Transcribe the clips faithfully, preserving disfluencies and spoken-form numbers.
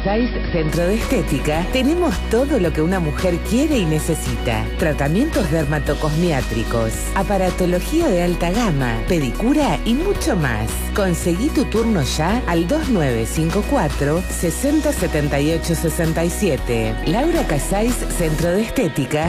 Casais Centro de Estética tenemos todo lo que una mujer quiere y necesita. Tratamientos dermatocosmiátricos, aparatología de alta gama, pedicura y mucho más. Conseguí tu turno ya al dos nueve cinco cuatro, seis cero siete ocho seis siete. Laura Casais Centro de Estética.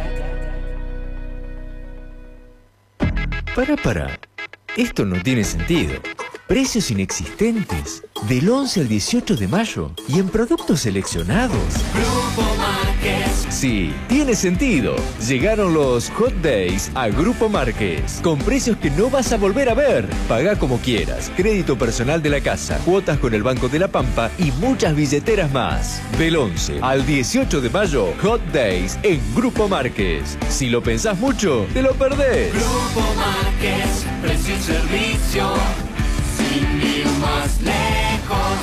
Para, para. Esto no tiene sentido. Precios inexistentes. Del once al dieciocho de mayo. Y en productos seleccionados. Grupo Márquez. Sí, tiene sentido. Llegaron los Hot Days a Grupo Márquez. Con precios que no vas a volver a ver. Pagá como quieras. Crédito personal de la casa. Cuotas con el Banco de la Pampa. Y muchas billeteras más. Del once al dieciocho de mayo. Hot Days en Grupo Márquez. Si lo pensás mucho, te lo perdés. Grupo Márquez. Precio y servicio. Sin ir más lejos.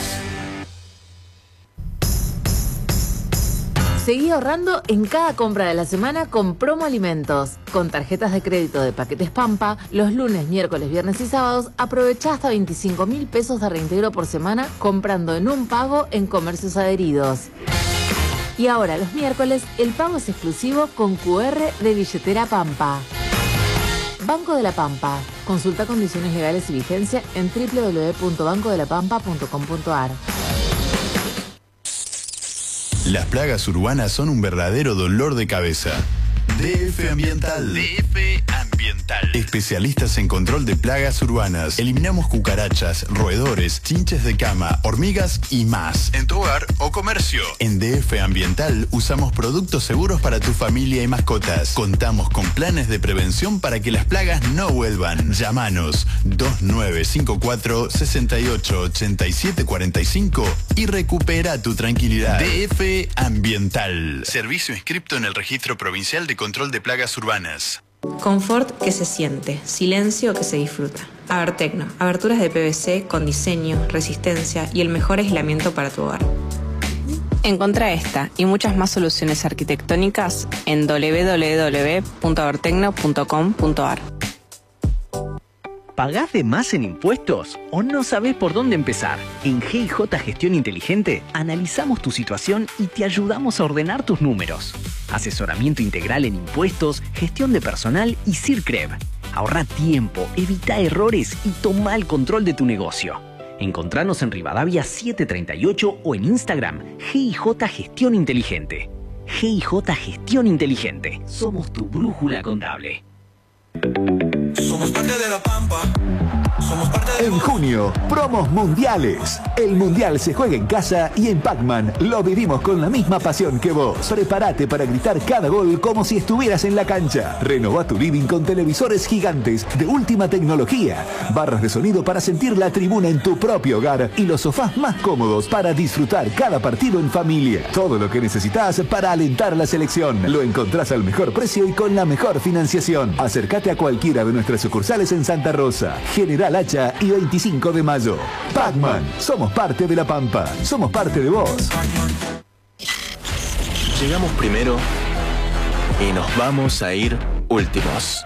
Seguí ahorrando en cada compra de la semana con Promo Alimentos. Con tarjetas de crédito de Paquetes Pampa, los lunes, miércoles, viernes y sábados, aprovechá hasta veinticinco mil pesos de reintegro por semana comprando en un pago en comercios adheridos. Y ahora, los miércoles, el pago es exclusivo con Q R de billetera Pampa. Banco de la Pampa. Consulta condiciones legales y vigencia en doble u doble u doble u punto banco de la pampa punto com punto a r. Las plagas urbanas son un verdadero dolor de cabeza. D F Ambiental. D F Ambiental. Especialistas en control de plagas urbanas. Eliminamos cucarachas, roedores, chinches de cama, hormigas y más. En tu hogar o comercio. En D F Ambiental usamos productos seguros para tu familia y mascotas. Contamos con planes de prevención para que las plagas no vuelvan. Llámanos dos nueve cinco cuatro, seis ocho, ocho siete cuatro cinco y recupera tu tranquilidad. D F Ambiental. Servicio inscripto en el Registro Provincial de Control de Plagas Urbanas. Confort que se siente, silencio que se disfruta. Abertecno, aberturas de P V C con diseño, resistencia y el mejor aislamiento para tu hogar. Encontrá esta y muchas más soluciones arquitectónicas en doble u doble u doble u punto abertecno punto com punto a r. ¿Pagás de más en impuestos o no sabés por dónde empezar? En G I J Gestión Inteligente analizamos tu situación y te ayudamos a ordenar tus números. Asesoramiento integral en impuestos, gestión de personal y CIRCREV. Ahorra tiempo, evita errores y toma el control de tu negocio. Encontranos en Rivadavia setecientos treinta y ocho o en Instagram G I J Gestión Inteligente. G I J Gestión Inteligente. Somos tu brújula contable. Somos parte de la Pampa. Somos parte de... En junio, promos mundiales. El mundial se juega en casa y en Pac-Man lo vivimos con la misma pasión que vos. Prepárate para gritar cada gol como si estuvieras en la cancha. Renová tu living con televisores gigantes de última tecnología, barras de sonido para sentir la tribuna en tu propio hogar y los sofás más cómodos para disfrutar cada partido en familia. Todo lo que necesitas para alentar la selección. Lo encontrás al mejor precio y con la mejor financiación. Acércate a cualquiera de nuestras sucursales en Santa Rosa, General Hacha y veinticinco de mayo. Pac-Man, somos parte de la Pampa, somos parte de vos. Llegamos primero y nos vamos a ir últimos.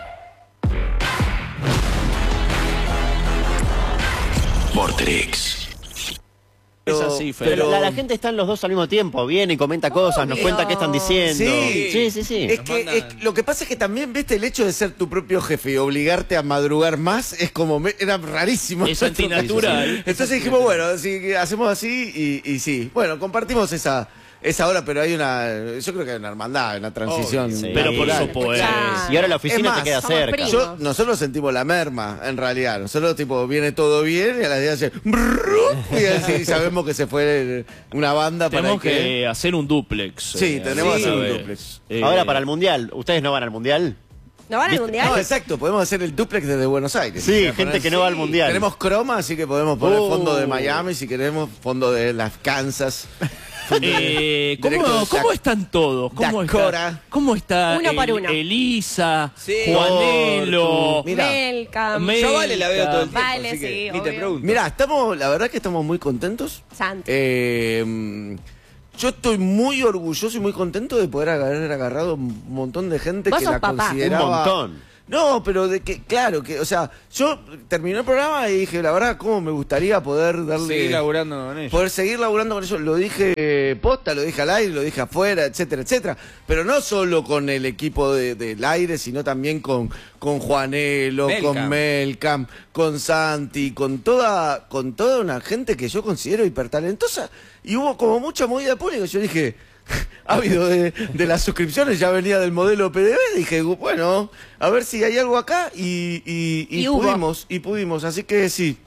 Vorterix. Es así, Fer. Pero la, la gente está en los dos al mismo tiempo. Viene y comenta cosas, nos cuenta qué están diciendo. Sí, sí, sí. sí. Es que es, lo que pasa es que también, viste, el hecho de ser tu propio jefe y obligarte a madrugar más es como, me, era rarísimo. Es antinatural. Entonces dijimos, bueno, si hacemos así y, y sí. Bueno, compartimos esa... esa hora, pero hay una... Yo creo que hay una hermandad, una transición. Oh, sí. Pero por eso pues. Y ahora la oficina más, te queda cerca. Yo, nosotros sentimos la merma, en realidad. Nosotros, tipo, viene todo bien y a las diez hace... Y así sabemos que se fue una banda para tenemos que... que hacer un duplex. Sí, tenemos sí. que hacer un duplex. Eh, ahora para el Mundial. ¿Ustedes no van al Mundial? ¿No van al Mundial? No, exacto, podemos hacer el duplex desde Buenos Aires. Sí, o sea, gente poner, que no va al Mundial. Tenemos croma, así que podemos poner uh. fondo de Miami, si queremos, fondo de las Kansas. Eh, ¿cómo, ¿Cómo están todos? ¿Cómo Dakora. está, ¿Cómo está uno el, por uno. Elisa, Sí. Juanelo, Mirá. Melcam. Melcam. Yo Vale la veo todo el tiempo, Vale, así que sí, ni te obvio. pregunto. Mirá, estamos, la verdad que estamos muy contentos. Santo. Eh, yo estoy muy orgulloso y muy contento de poder haber agarrado un montón de gente Vos que sos la papá. consideraba... Un montón. No, pero de que, claro, que, o sea, yo terminé el programa y dije, la verdad, cómo me gustaría poder darle... Seguir laburando con ellos. Poder seguir laburando con ellos. Lo dije eh, posta, lo dije al aire, lo dije afuera, etcétera, etcétera. Pero no solo con el equipo de, del aire, sino también con, con Juanelo, Melcam. con Melcam, con Santi, con toda, con toda una gente que yo considero hipertalentosa. Y hubo como mucha movida de público. Yo dije... ha habido de, de las suscripciones, ya venía del modelo P D B, dije, bueno, a ver si hay algo acá y, y, y, Y pudimos, y pudimos, así que sí.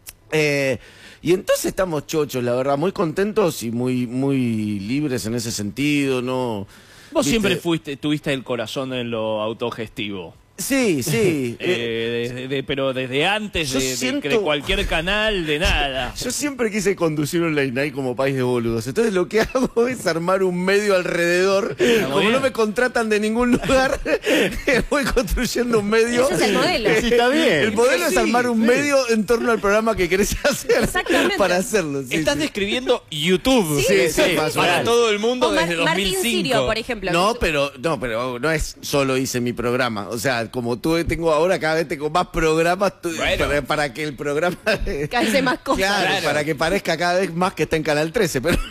Eh, y entonces estamos chochos, la verdad, muy contentos y muy, muy libres en ese sentido, ¿no? Vos ¿Viste? siempre fuiste, tuviste el corazón en lo autogestivo. Sí, sí. Eh, desde- de- pero desde antes Yo de, de- siento- de cualquier canal, de nada. Yo siempre quise conducir un late night como país de boludos. Entonces lo que hago es armar un medio alrededor. Como bien. no me contratan de ningún lugar, voy construyendo un medio. Ese es el modelo. Eh, Sí, está bien. El modelo Sí, es armar un sí. medio en torno al programa que querés hacer. Exactamente. Para hacerlo. Sí, Estás sí. describiendo YouTube. Sí, sí, más o Para menos. todo el mundo O Mar- desde Martín dos mil cinco. Sirio, por ejemplo. No, pero no, pero no es solo hice mi programa. O sea, como tú tengo ahora, cada vez tengo más programas tú- Bueno. para, para que el programa Que hace más cosas. Claro, Claro. para que parezca cada vez más que está en Canal trece, pero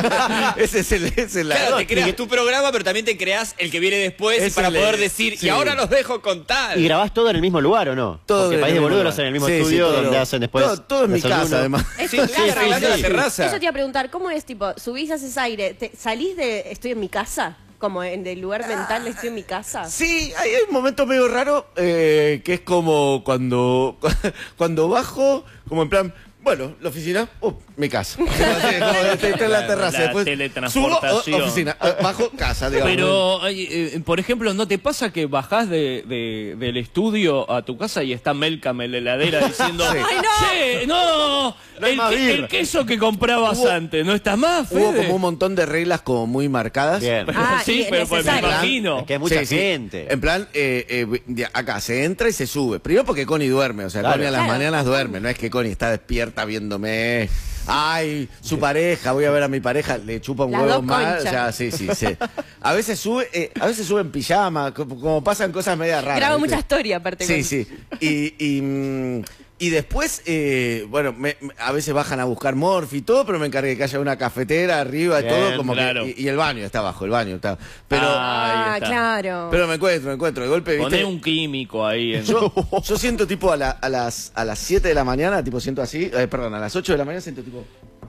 ese es el, ese es el Claro, la- te creas tu programa, pero también te creas el que viene después Es para el- poder decir, sí. y ahora los dejo con tal. ¿Y grabás todo en el mismo lugar o no? Todo Porque en País el de mismo Boludos lo lugar. hacen en el mismo Sí, sí, estudio todo donde lo- hacen después. todo- todo en mi desayuno. casa, además. Es Sí, tu sí, casa, arreglando la sí. terraza. Eso te iba a preguntar, ¿cómo es tipo, subís, haces aire, te- salís de estoy en mi casa? Como en del lugar mental de estoy en mi casa. Sí, hay, hay un momento medio raro eh, que es como cuando, cuando bajo, como en plan, bueno, la oficina, oh, mi casa. Como así, como estoy en la terraza. La Después subo, teletransportación. oh, oficina, eh, bajo, casa, digamos. Pero, ay, eh, por ejemplo, ¿no te pasa que bajás de, de- del estudio a tu casa y está Melcam en la heladera diciendo, Sí. ¡Ay, no! che, no, No hay el, más que- birra". el queso que comprabas Hubo- antes, ¿no está más, Fede? Hubo como un montón de reglas como muy marcadas. Bien. Pero Ah, y sí, es pero pues, me necesario. imagino. Es que hay mucha Sí, sí. gente. En plan, eh, eh, de acá se entra y se sube. Primero porque Connie duerme, o sea, Claro. Connie a las Claro. mañanas duerme. No es que Connie está despierta viéndome. Ay, su pareja, voy a ver a mi pareja, le chupa un Las huevo dos más. conchas. O sea, sí, sí, sí. A veces sube, eh, a veces sube en pijama, como, como pasan cosas medias raras. Grabo ¿viste? mucha historia aparte. Sí, con- sí. Y, y, mm, y después, eh, bueno, me- me- a veces bajan a buscar morfi y todo, pero me encargué de que haya una cafetera arriba y Bien, todo, como claro. que. Y, y el baño está abajo, el baño está. Pero, Ah, Ahí está. claro. pero me encuentro, me encuentro. De golpe, ¿viste? Poné un químico ahí. En... Yo, yo siento tipo a, la- a las a las siete de la mañana, tipo siento así, eh, perdón, a las ocho de la mañana siento tipo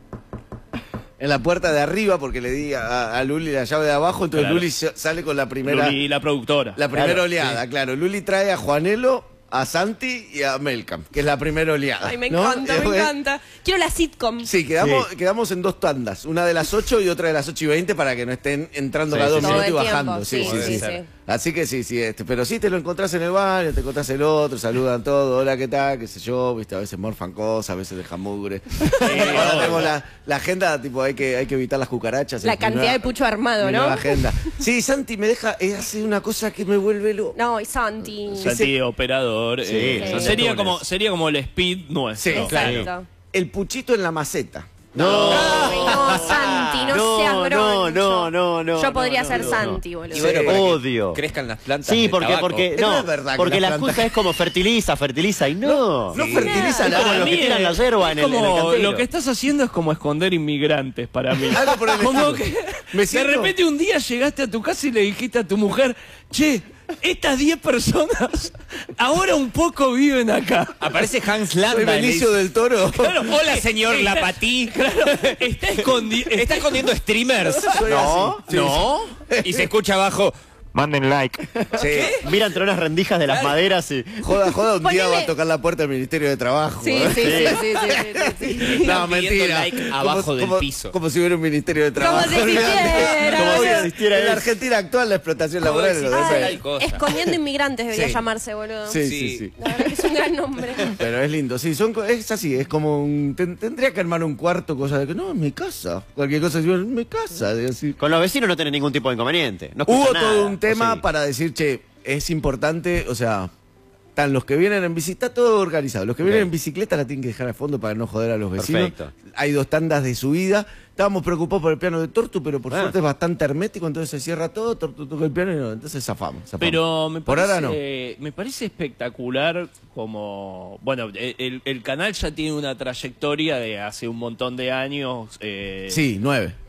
en la puerta de arriba porque le di a, a Luli la llave de abajo, entonces Claro. Luli sa- sale con la primera Luli, la productora. la primera Claro, oleada, claro. Luli trae a Juanelo, a Santi y a Melcam, que es la primera oleada. Ay, me ¿no? encanta, me Eh, encanta. Quiero la sitcom. Sí, quedamos, quedamos en dos tandas, una de las ocho y otra de las ocho y veinte para que no estén entrando Sí, cada sí, dos sí. minutos y Todo el bajando. tiempo, Sí, sí, sí, sí. sí, sí. Así que sí, sí, este, pero sí te lo encontrás en el baño, te encontrás el otro, saludan todo, hola, ¿qué tal? Qué sé yo, viste, a veces morfan cosas, a veces dejan mugre. Ahora tenemos la, la agenda, tipo, hay que, hay que evitar las cucarachas. La es mi cantidad nueva- de pucho armado, mi ¿no? nueva agenda. Sí, Santi me deja, eh, hace una cosa que me vuelve loco. No, y Santi. Santi, operador. Sí, eh, son sería, lectores. como, sería como el speed nuestro. Sí, Exacto. El puchito en la maceta. No. Ay, no, Santi, no, No, seas no, broncho. no, no, no, Yo podría no, ser no, no. Santi, boludo. Y bueno, para que Odio. crezcan las plantas Sí, de porque, tabaco. porque, No no, es verdad que porque las la plantas- excusa es como fertiliza, fertiliza y no. No fertiliza Es nada. como Para los que mí tiran es- la yerba en es el, en el como cantero. lo que estás haciendo es como esconder inmigrantes para mí. Algo por el Como estilo. que Me siento- de repente un día llegaste a tu casa y le dijiste a tu mujer, che, estas diez personas ahora un poco viven acá. Aparece Hans Landa. Soy y le Benicio dice, del Toro. Claro, Hola, señor está- Lapatí. Claro, está escondido. ¿Está escondiendo streamers? Soy No, así. No. Y se escucha abajo. Manden like. Sí. Mira entre unas rendijas de las maderas y. Joda, joda, un día Ponele- va a tocar la puerta del Ministerio de Trabajo. Sí, ¿eh? sí, sí, sí, sí, sí, sí, sí. No, Están pidiendo mentira. like abajo del como, piso. Como si hubiera un Ministerio de Trabajo. si existiera. Como si Obvio. existiera. En la Argentina actual la explotación Como laboral. si lo de existiera esa- Ay, cosa. Escondiendo inmigrantes debería Sí. llamarse, boludo. Sí, Sí. sí, sí. La verdad que es un gran nombre. Pero es lindo, sí, son, co- es así, es como un... ten- tendría que armar un cuarto, cosa de que, no, en mi casa. Cualquier cosa, digo, en mi casa. de así. Con los vecinos no tenés ningún tipo de inconveniente. No escuchan Hubo nada, todo un ¿o tema sí? para decir, che, es importante, o sea, Están los que vienen en bicicleta, está todo organizado. Los que vienen en bicicleta la tienen que dejar a fondo para no joder a los vecinos. Perfecto. Hay dos tandas de subida. Estábamos preocupados por el piano de Tortu, pero por Ah. suerte es bastante hermético, entonces se cierra todo, Tortu toca el piano y no, entonces zafamos. zafamos. Pero me por parece, ahora no. me parece espectacular como... Bueno, el, el canal ya tiene una trayectoria de hace un montón de años. eh, Sí, nueve.